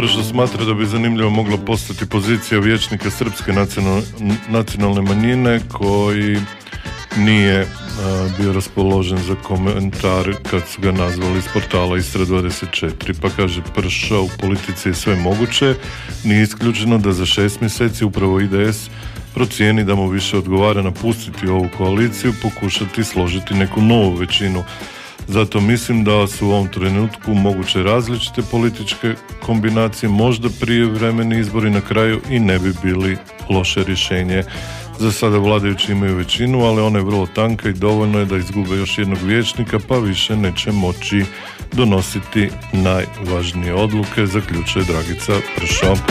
Pršo smatra da bi zanimljivo mogla postati pozicija vijećnika srpske nacionalne manjine koji nije bio raspoložen za komentar kad su ga nazvali iz portala Istra 24. Pa kaže Pršo, u politici je sve moguće, nije isključeno da za 6 mjeseci upravo IDS procijeni da mu više odgovara napustiti ovu koaliciju, pokušati složiti neku novu većinu. Zato mislim da su u ovom trenutku moguće različite političke kombinacije, možda prijevremeni izbori na kraju i ne bi bili loše rješenje. Za sada vladajući imaju većinu, ali ona je vrlo tanka i dovoljno je da izgube još jednog vijećnika, pa više neće moći donositi najvažnije odluke, zaključuje Dragica Pršo.